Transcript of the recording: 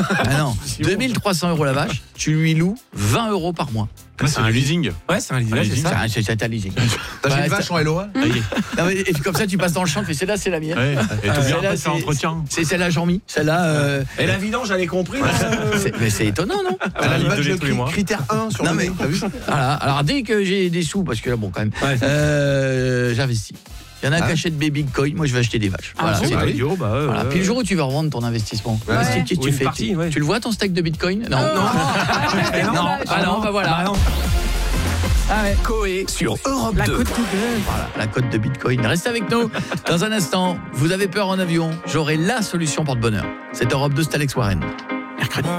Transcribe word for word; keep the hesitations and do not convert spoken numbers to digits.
Ah non, deux mille trois cents euros la vache, tu lui loues vingt euros par mois. Ah, c'est un leasing. Ouais, c'est un leasing, Un c'est leasing, ça. C'est c'est un leasing. T'as Ouais, une vache ça- en L O A? Non, mais, et puis comme ça, tu passes dans le champ, tu fais celle-là, c'est la mienne. Ouais. Et t'oublies Celle-là, après de faire c'est- entretien. C'est celle-là, Jean-Mi. Celle-là. euh, Et la vidange, j'avais compris. c'est- Mais c'est étonnant, non? Elle a le il badge te l'est tous les cri- mois. critère un sur Non, le mais- nez, t'as vu? Voilà. Alors dès que j'ai des sous, parce que là, bon, quand même, Ouais. euh, j'investis. Il y en a Ah. qui achètent des bitcoins, moi je vais acheter des vaches. Ah Voilà, bon c'est bah tout. oui. Idiot, bah, ouais, Voilà. ouais, Puis le ouais. jour où tu veux revendre ton investissement, Ouais. qu'est-ce que tu, Ou tu une fais partie, tu, ouais. tu le vois ton steak de bitcoin? Non. Non. Non. Non, bah, Ah non, bah voilà. Bah non. Ah ouais. Coé sur Europe La deux. côte de gueule. Voilà, la cote de bitcoin. Restez avec nous. Dans un instant, vous avez peur en avion, j'aurai la solution porte-bonheur. C'est Europe deux, c'est Alex Warren. Mercredi.